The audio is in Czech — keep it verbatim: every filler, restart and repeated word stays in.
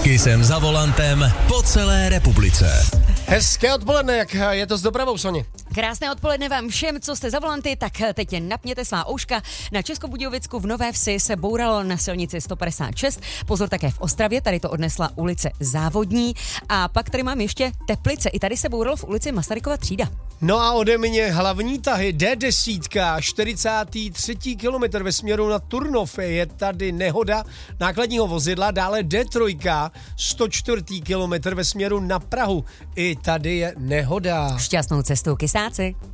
Kisem za volantem po celé republice. Hezké odpoledne, jak je to s dopravou, Soni? Krásné odpoledne vám všem, co jste za volanty, tak teď napněte svá ouška. Na Českobudějovicku v Nové Vsi se bouralo na silnici sto padesát šest. Pozor také v Ostravě, tady to odnesla ulice Závodní. A pak tady mám ještě Teplice, i tady se bouralo v ulici Masarykova třída. No a ode mě hlavní tahy D deset, čtyřicátý třetí kilometr ve směru na Turnov, je tady nehoda nákladního vozidla, dále D tři, sto čtvrtý kilometr ve směru na Prahu, i tady je nehoda. Šťastnou cestu, kysáci.